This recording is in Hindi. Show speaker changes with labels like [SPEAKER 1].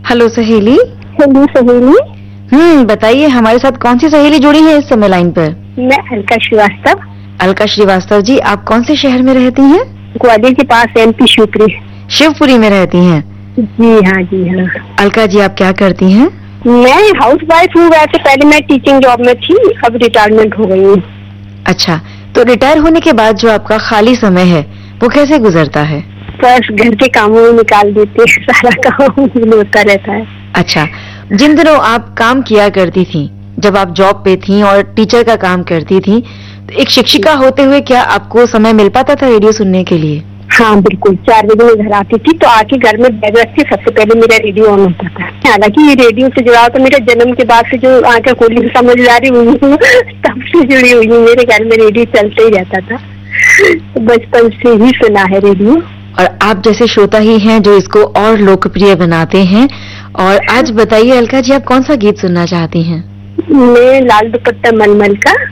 [SPEAKER 1] हेलो सहेली।
[SPEAKER 2] हेलो सहेली।
[SPEAKER 1] बताइए हमारे साथ कौन सी सहेली जुड़ी है इस समय लाइन पर?
[SPEAKER 2] मैं अलका श्रीवास्तव।
[SPEAKER 1] अलका श्रीवास्तव जी, आप कौन से शहर में रहती हैं?
[SPEAKER 2] ग्वालियर के पास MP शिवपुरी।
[SPEAKER 1] शिवपुरी में रहती हैं?
[SPEAKER 2] जी हाँ जी हाँ।
[SPEAKER 1] अलका जी, आप क्या करती हैं?
[SPEAKER 2] मैं हाउस वाइफ हूँ। वैसे पहले मैं टीचिंग जॉब में थी, अब रिटायरमेंट हो गई हूँ।
[SPEAKER 1] अच्छा, तो रिटायर होने के बाद जो आपका खाली समय है वो कैसे गुजरता है?
[SPEAKER 2] बस घर के कामों में निकाल देते हैं, सारा काम होता रहता है।
[SPEAKER 1] अच्छा, जिन दिनों आप काम किया करती थी, जब आप जॉब पे थी और टीचर का काम करती थी, तो एक शिक्षिका होते हुए क्या आपको समय मिल पाता था रेडियो सुनने के लिए?
[SPEAKER 2] हाँ बिल्कुल, 4 बजे मैं घर आती थी तो आके घर में बैग रख के सबसे पहले मेरा रेडियो ऑन होता था। हालांकि ये रेडियो से जुड़ा तो मेरा जन्म के बाद से जो आंखें खोली समझदारी हुई हूँ तब से जुड़ी हुई हूँ। मेरे घर में रेडियो चलते ही रहता था, तो बचपन से ही सुना है रेडियो।
[SPEAKER 1] और आप जैसे श्रोता ही हैं जो इसको और लोकप्रिय बनाते हैं। और आज बताइए अलका जी, आप कौन सा गीत सुनना चाहती हैं?
[SPEAKER 2] मैं लाल दुपट्टा मलमल का